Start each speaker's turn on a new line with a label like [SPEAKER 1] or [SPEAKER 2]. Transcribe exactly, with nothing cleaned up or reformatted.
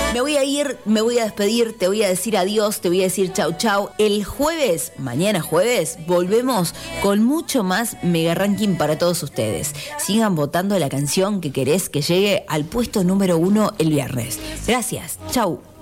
[SPEAKER 1] Me voy a ir, me voy a despedir, te voy a decir adiós, te voy a decir chau chau. El jueves, mañana jueves, volvemos con mucho más Mega Ranking para todos ustedes. Sigan votando la canción que querés que llegue al puesto número uno el viernes. Gracias, chau.